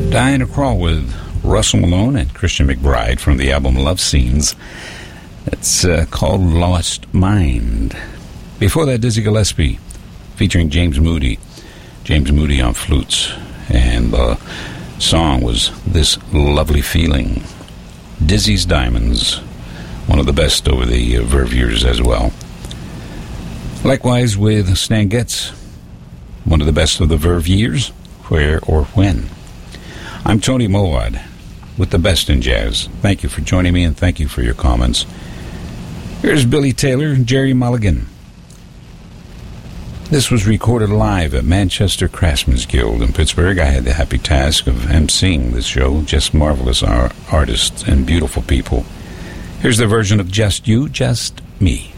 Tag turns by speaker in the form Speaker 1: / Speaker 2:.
Speaker 1: Diana Krall with Russell Malone and Christian McBride from the album Love Scenes. It's called Lost Mind. Before that, Dizzy Gillespie featuring James Moody. James Moody on flutes. And the song was This Lovely Feeling. Dizzy's Diamonds, one of the best over the Verve years as well. Likewise with Stan Getz, one of the best of the Verve years, Where or When. I'm Tony Mowat with the best in jazz. Thank you for joining me and thank you for your comments. Here's Billy Taylor and Jerry Mulligan. This was recorded live at Manchester Craftsmen's Guild in Pittsburgh. I had the happy task of emceeing this show. Just marvelous artists and beautiful people. Here's the version of Just You, Just Me.